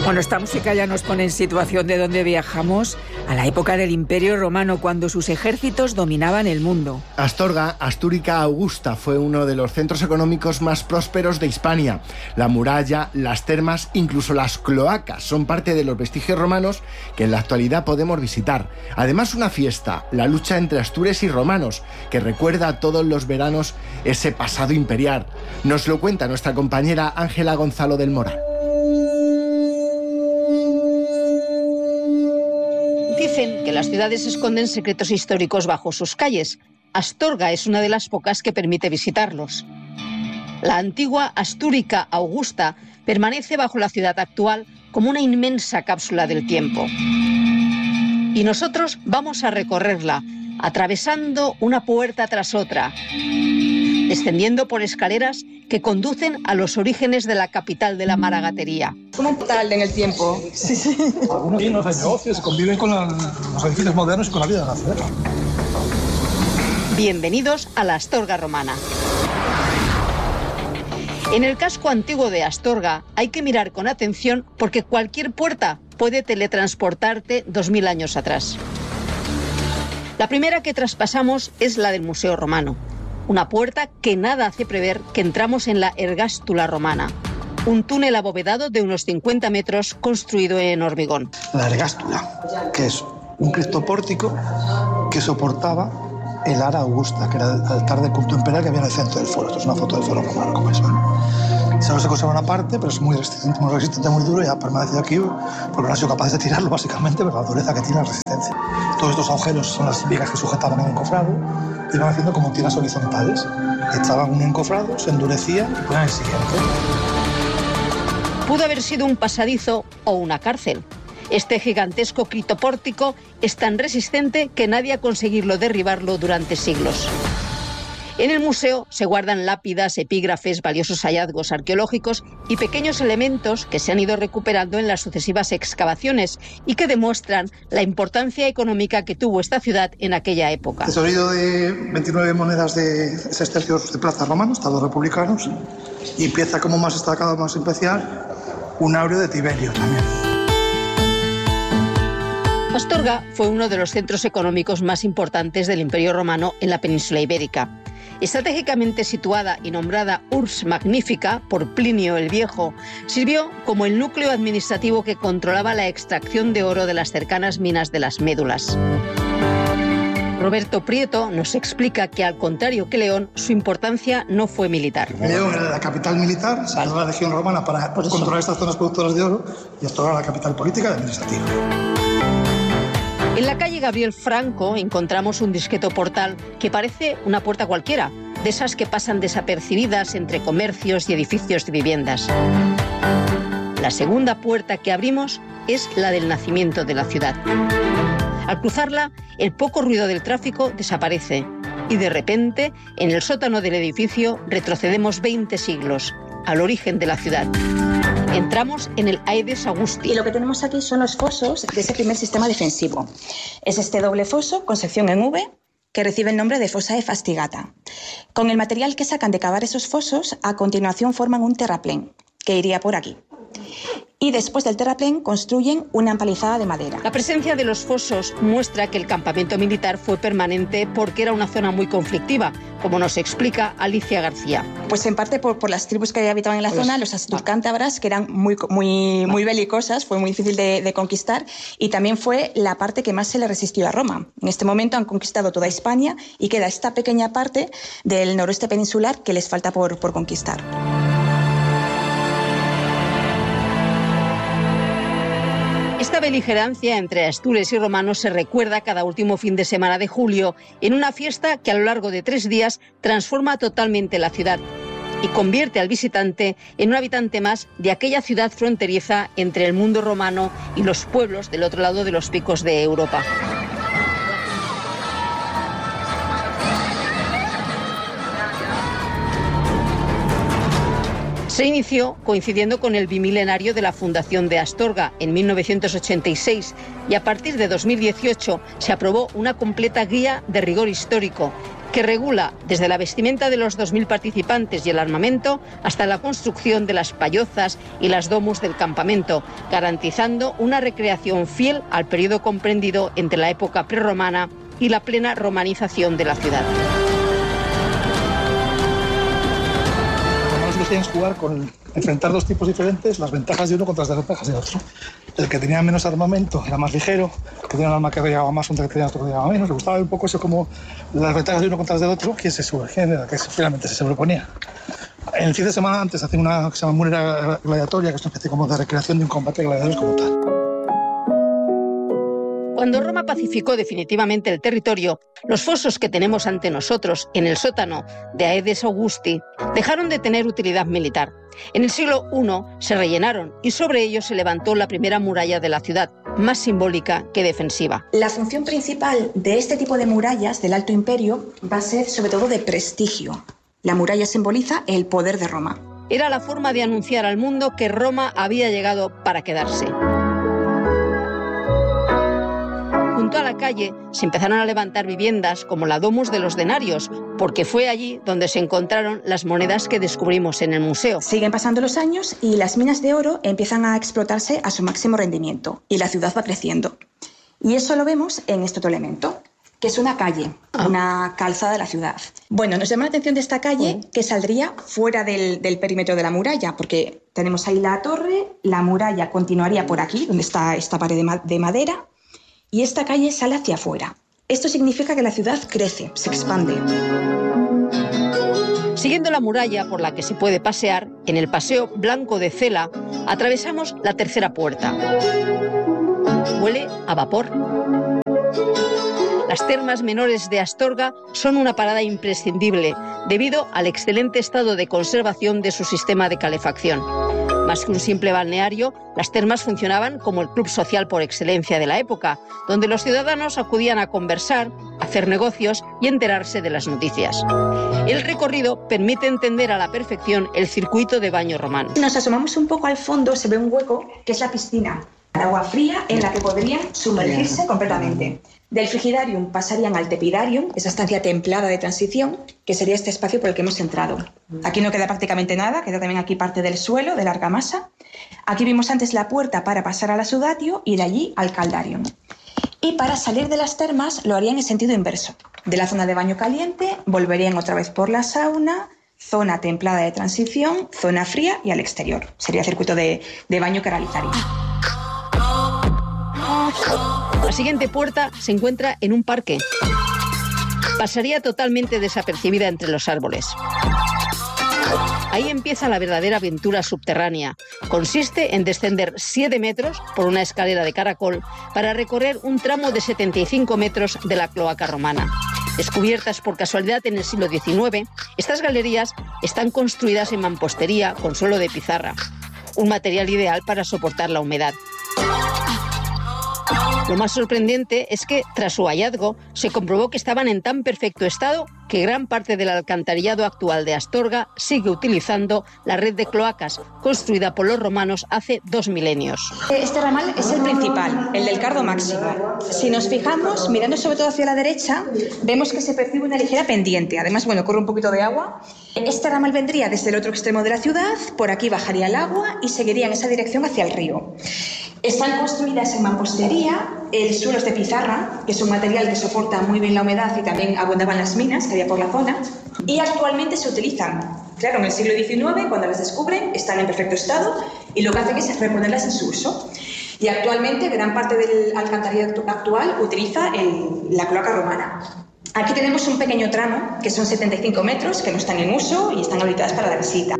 Bueno, esta música ya nos pone en situación de dónde viajamos a la época del Imperio Romano, cuando sus ejércitos dominaban el mundo. Astorga, Astúrica Augusta, fue uno de los centros económicos más prósperos de Hispania. La muralla, las termas, incluso las cloacas son parte de los vestigios romanos que en la actualidad podemos visitar. Además, una fiesta, la lucha entre astures y romanos, que recuerda todos los veranos ese pasado imperial. Nos lo cuenta nuestra compañera Ángela Gonzalo del Moral. Dicen que las ciudades esconden secretos históricos bajo sus calles. Astorga es una de las pocas que permite visitarlos. La antigua Astúrica Augusta permanece bajo la ciudad actual como una inmensa cápsula del tiempo. Y nosotros vamos a recorrerla, atravesando una puerta tras otra, descendiendo por escaleras que conducen a los orígenes de la capital de la maragatería. Como un portal en el tiempo. Sí. Algunos pinos hay negocios, conviven con los edificios modernos y con la vida de la ciudad. Bienvenidos a la Astorga romana. En el casco antiguo de Astorga hay que mirar con atención porque cualquier puerta puede teletransportarte 2000 años atrás. La primera que traspasamos es la del Museo Romano. Una puerta que nada hace prever que entramos en la Ergástula romana, un túnel abovedado de unos 50 metros construido en hormigón. La Ergástula, que es un criptopórtico que soportaba el Ara Augusta, que era el altar de culto imperial que había en el centro del foro. Esto es una foto del foro romano, como veis. Solo se conserva una parte, pero es muy resistente, muy duro y ha permanecido aquí porque no han sido capaces de tirarlo, básicamente, por la dureza que tiene la resistencia. Todos estos agujeros son las vigas que sujetaban el encofrado y van haciendo como tiras horizontales. Echaban un encofrado, se endurecía y ponían el siguiente. Pudo haber sido un pasadizo o una cárcel. Este gigantesco criptopórtico es tan resistente que nadie ha conseguido derribarlo durante siglos. En el museo se guardan lápidas, epígrafes, valiosos hallazgos arqueológicos y pequeños elementos que se han ido recuperando en las sucesivas excavaciones y que demuestran la importancia económica que tuvo esta ciudad en aquella época. Tesorero de 29 monedas de sestercios de plata romanos, estados republicanos, y pieza como más destacada, más especial, un áureo de Tiberio también. Astorga fue uno de los centros económicos más importantes del Imperio Romano en la península ibérica. Estratégicamente situada y nombrada Urs Magnifica por Plinio el Viejo, sirvió como el núcleo administrativo que controlaba la extracción de oro de las cercanas minas de las Médulas. Roberto Prieto nos explica que, al contrario que León, su importancia no fue militar. León era la capital militar, se creó la legión romana para controlar estas zonas productoras de oro, y Astorga era la capital política y administrativa. En la calle Gabriel Franco encontramos un discreto portal que parece una puerta cualquiera, de esas que pasan desapercibidas entre comercios y edificios de viviendas. La segunda puerta que abrimos es la del nacimiento de la ciudad. Al cruzarla, el poco ruido del tráfico desaparece y de repente, en el sótano del edificio, retrocedemos 20 siglos, al origen de la ciudad. Entramos en el Aedes Augusti. Y lo que tenemos aquí son los fosos de ese primer sistema defensivo. Es este doble foso con sección en V que recibe el nombre de Fosae Fastigata. Con el material que sacan de cavar esos fosos, a continuación forman un terraplén que iría por aquí. Y después del terraplén construyen una empalizada de madera. La presencia de los fosos muestra que el campamento militar fue permanente porque era una zona muy conflictiva, como nos explica Alicia García. Pues en parte por las tribus que habitaban en la zona, los asturcántabras, que eran muy belicosas, fue muy difícil de conquistar, y también fue la parte que más se le resistió a Roma. En este momento han conquistado toda Hispania y queda esta pequeña parte del noroeste peninsular que les falta por conquistar. Esta beligerancia entre astures y romanos se recuerda cada último fin de semana de julio en una fiesta que a lo largo de 3 días transforma totalmente la ciudad y convierte al visitante en un habitante más de aquella ciudad fronteriza entre el mundo romano y los pueblos del otro lado de los picos de Europa. Se inició coincidiendo con el bimilenario de la fundación de Astorga en 1986 y a partir de 2018 se aprobó una completa guía de rigor histórico que regula desde la vestimenta de los 2.000 participantes y el armamento hasta la construcción de las payozas y las domus del campamento, garantizando una recreación fiel al periodo comprendido entre la época prerromana y la plena romanización de la ciudad. Tienes que jugar con enfrentar dos tipos diferentes, las ventajas de uno contra las desventajas de otro. El que tenía menos armamento era más ligero, que tenía un arma que llevaba más, un que tenía otro que llevaba menos. Le gustaba un poco eso, como las ventajas de uno contra las del otro, quién era que finalmente se sobreponía. En el fin de semana antes hacían una que se llama munera gladiatoria, que es una especie como de recreación de un combate de gladiadores como tal. Cuando Roma pacificó definitivamente el territorio, los fosos que tenemos ante nosotros en el sótano de Aedes Augusti dejaron de tener utilidad militar. En el siglo I se rellenaron y sobre ellos se levantó la primera muralla de la ciudad, más simbólica que defensiva. La función principal de este tipo de murallas del Alto Imperio va a ser sobre todo de prestigio. La muralla simboliza el poder de Roma. Era la forma de anunciar al mundo que Roma había llegado para quedarse. Junto a la calle se empezaron a levantar viviendas como la Domus de los Denarios, porque fue allí donde se encontraron las monedas que descubrimos en el museo. Siguen pasando los años y las minas de oro empiezan a explotarse a su máximo rendimiento y la ciudad va creciendo. Y eso lo vemos en este otro elemento, que es una calle, una calzada de la ciudad. Bueno, nos llama la atención de esta calle que saldría fuera del perímetro de la muralla, porque tenemos ahí la torre, la muralla continuaría por aquí, donde está esta pared de madera, y esta calle sale hacia afuera. Esto significa que la ciudad crece, se expande. Siguiendo la muralla por la que se puede pasear, en el Paseo Blanco de Cela, atravesamos la tercera puerta. Huele a vapor. Las termas menores de Astorga son una parada imprescindible debido al excelente estado de conservación de su sistema de calefacción. Más que un simple balneario, las termas funcionaban como el club social por excelencia de la época, donde los ciudadanos acudían a conversar, hacer negocios y enterarse de las noticias. El recorrido permite entender a la perfección el circuito de baño romano. Si nos asomamos un poco al fondo, se ve un hueco que es la piscina de agua fría en la que podrían sumergirse completamente. Del frigidarium pasarían al tepidarium, esa estancia templada de transición, que sería este espacio por el que hemos entrado. Aquí no queda prácticamente nada, queda también aquí parte del suelo, de la argamasa. Aquí vimos antes la puerta para pasar al asudatio y de allí al caldarium. Y para salir de las termas lo harían en sentido inverso. De la zona de baño caliente volverían otra vez por la sauna, zona templada de transición, zona fría y al exterior. Sería circuito de baño que realizarían. La siguiente puerta se encuentra en un parque. Pasaría totalmente desapercibida entre los árboles. Ahí empieza la verdadera aventura subterránea. Consiste en descender 7 metros por una escalera de caracol para recorrer un tramo de 75 metros de la cloaca romana. Descubiertas por casualidad en el siglo XIX, estas galerías están construidas en mampostería con suelo de pizarra, un material ideal para soportar la humedad. Lo más sorprendente es que, tras su hallazgo, se comprobó que estaban en tan perfecto estado que gran parte del alcantarillado actual de Astorga sigue utilizando la red de cloacas construida por los romanos hace 2 milenios. Este ramal es el principal, el del Cardo Máximo. Si nos fijamos, mirando sobre todo hacia la derecha, vemos que se percibe una ligera pendiente. Además, bueno, corre un poquito de agua. Este ramal vendría desde el otro extremo de la ciudad, por aquí bajaría el agua y seguiría en esa dirección hacia el río. Están construidas en mampostería, el suelo es de pizarra, que es un material que soporta muy bien la humedad y también abundaban las minas que había por la zona, y actualmente se utilizan. Claro, en el siglo XIX, cuando las descubren, están en perfecto estado y lo que hacen es reponerlas en su uso. Y actualmente gran parte del alcantarillado actual utiliza la cloaca romana. Aquí tenemos un pequeño tramo, que son 75 metros, que no están en uso y están habilitadas para la visita.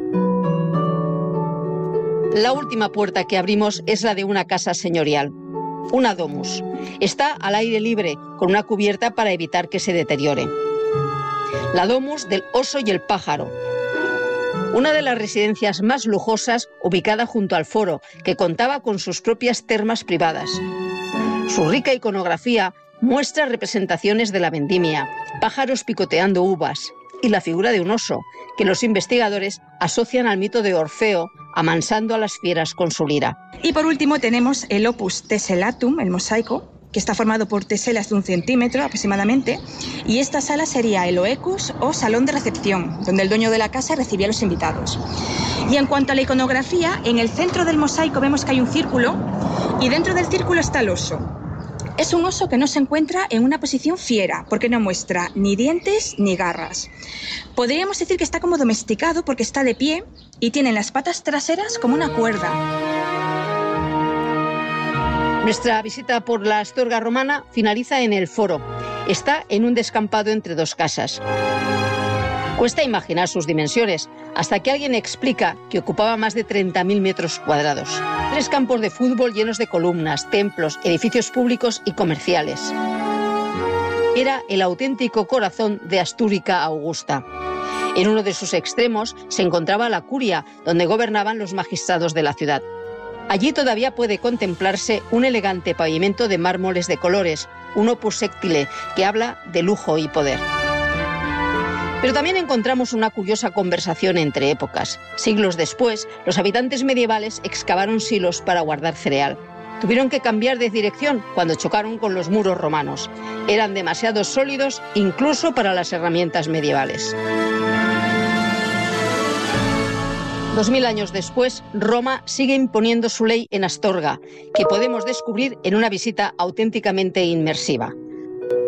La última puerta que abrimos es la de una casa señorial, una domus. Está al aire libre, con una cubierta para evitar que se deteriore. La domus del oso y el pájaro. Una de las residencias más lujosas ubicada junto al foro, que contaba con sus propias termas privadas. Su rica iconografía muestra representaciones de la vendimia, pájaros picoteando uvas, y la figura de un oso, que los investigadores asocian al mito de Orfeo, amansando a las fieras con su lira. Y por último tenemos el Opus Tessellatum, el mosaico, que está formado por teselas de 1 centímetro aproximadamente, y esta sala sería el oecus o salón de recepción, donde el dueño de la casa recibía a los invitados. Y en cuanto a la iconografía, en el centro del mosaico vemos que hay un círculo, y dentro del círculo está el oso. Es un oso que no se encuentra en una posición fiera, porque no muestra ni dientes ni garras. Podríamos decir que está como domesticado porque está de pie y tiene las patas traseras como una cuerda. Nuestra visita por la Astorga romana finaliza en el foro. Está en un descampado entre dos casas. Cuesta imaginar sus dimensiones, hasta que alguien explica que ocupaba más de 30.000 metros cuadrados. 3 campos de fútbol llenos de columnas, templos, edificios públicos y comerciales. Era el auténtico corazón de Astúrica Augusta. En uno de sus extremos se encontraba la curia, donde gobernaban los magistrados de la ciudad. Allí todavía puede contemplarse un elegante pavimento de mármoles de colores, un opus sectile que habla de lujo y poder. Pero también encontramos una curiosa conversación entre épocas. Siglos después, los habitantes medievales excavaron silos para guardar cereal. Tuvieron que cambiar de dirección cuando chocaron con los muros romanos. Eran demasiado sólidos incluso para las herramientas medievales. 2000 años después, Roma sigue imponiendo su ley en Astorga, que podemos descubrir en una visita auténticamente inmersiva.